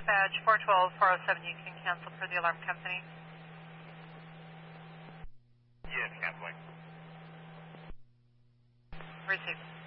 dispatch, 412-407, you can cancel for the alarm company. Yes, canceling. Received.